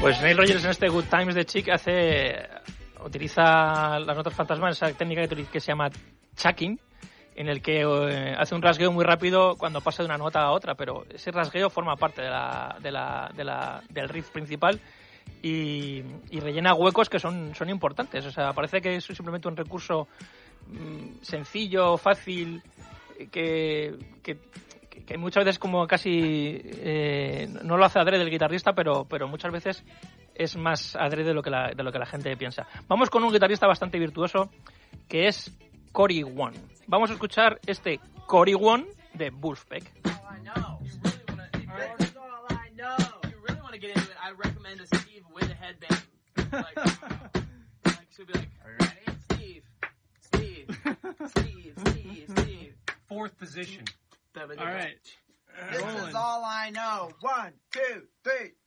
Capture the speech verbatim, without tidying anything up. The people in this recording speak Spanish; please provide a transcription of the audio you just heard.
Pues Neil Rogers en este Good Times de Chic hace, utiliza las notas fantasmas, esa técnica que, que se llama chucking, en el que eh, hace un rasgueo muy rápido cuando pasa de una nota a otra, pero ese rasgueo forma parte de la, de la, de la, del riff principal y, y rellena huecos que son, son importantes. O sea, parece que es simplemente un recurso mmm, sencillo, fácil, que... que que muchas veces como casi eh, no lo hace adrede el guitarrista, pero pero muchas veces es más adrede de lo que la, de lo que la gente piensa. Vamos con un guitarrista bastante virtuoso que es Cory Wong. Vamos a escuchar este Cory Wong de Vulfpeck. Fourth position. All right. This is all I know. One, two, three.